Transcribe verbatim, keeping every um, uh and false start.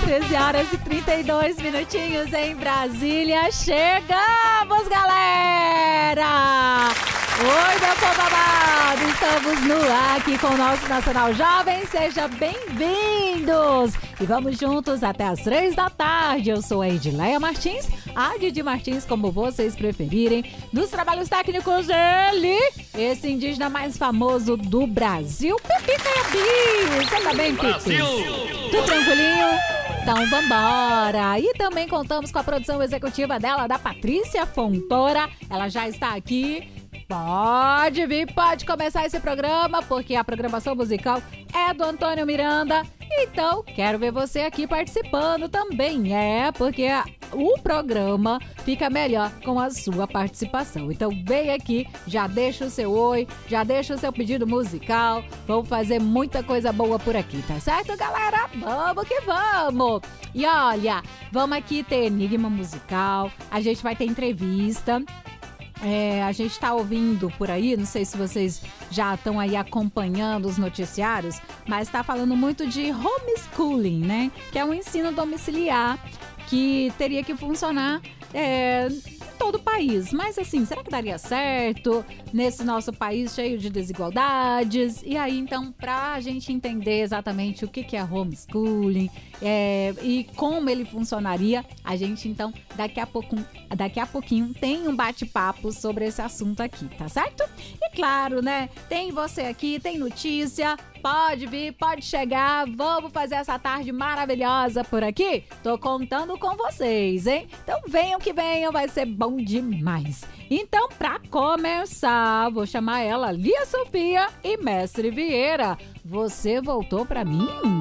treze horas e trinta e dois minutinhos em Brasília. Chegamos, galera! Oi, meu povo amado! Estamos no ar aqui com o nosso Nacional Jovem. Sejam bem-vindos! E vamos juntos até as três da tarde. Eu sou a Edileia Martins, a Didi Martins, como vocês preferirem. Nos trabalhos técnicos, ele, esse indígena mais famoso do Brasil, Pipi Caiabi. Você tá bem, Pipi? Tudo tranquilinho? Então vambora! E também contamos com a produção executiva dela, da Patrícia Fontoura. Ela já está aqui. Pode vir, pode começar esse programa, porque a programação musical é do Antônio Miranda. Então, quero ver você aqui participando também. É, porque o programa fica melhor com a sua participação. Então, vem aqui, já deixa o seu oi, já deixa o seu pedido musical. Vamos fazer muita coisa boa por aqui, tá certo, galera? Vamos que vamos! E olha, vamos aqui ter enigma musical, a gente vai ter entrevista. É, a gente está ouvindo por aí, não sei se vocês já estão aí acompanhando os noticiários, mas está falando muito de homeschooling, né? Que é um ensino domiciliar que teria que funcionar é, em todo o país. Mas assim, será que daria certo nesse nosso país cheio de desigualdades? E aí, então, para a gente entender exatamente o que, que é homeschooling é, e como ele funcionaria, a gente, então, daqui a pouco, daqui a pouquinho tem um bate-papo sobre esse assunto aqui, tá certo? E claro, né, tem você aqui, tem notícia, pode vir, pode chegar, vamos fazer essa tarde maravilhosa por aqui? Tô contando com vocês, hein? Então venham que venham, vai ser bom demais. Então, pra começar, vou chamar ela, Lia Sofia e Mestre Vieira. Você voltou pra mim?